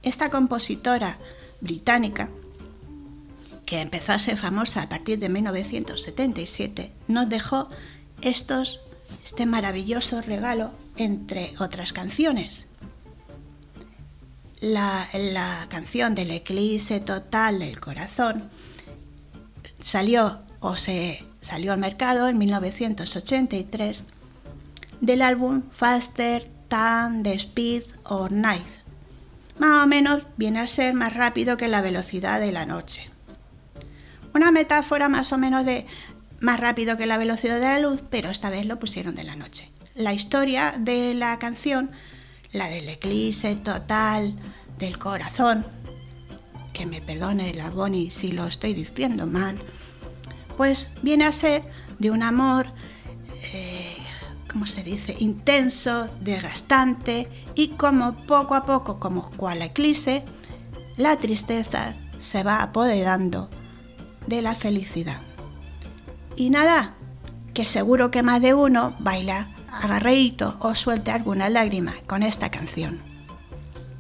Esta compositora británica, que empezó a ser famosa a partir de 1977, nos dejó este maravilloso regalo, entre otras canciones. La canción del eclipse total del corazón salió al mercado en 1983 del álbum Faster Than the Speed of Night. Más o menos viene a ser más rápido que la velocidad de la noche. Una metáfora más o menos de más rápido que la velocidad de la luz, pero esta vez lo pusieron de la noche. La historia de la canción, la del eclipse total del corazón, que me perdone la Bonnie si lo estoy diciendo mal, pues viene a ser de un amor, intenso, desgastante, y como poco a poco, como cual eclipse, la tristeza se va apoderando de la felicidad. Y nada, que seguro que más de uno baila agarradito o suelte alguna lágrima con esta canción.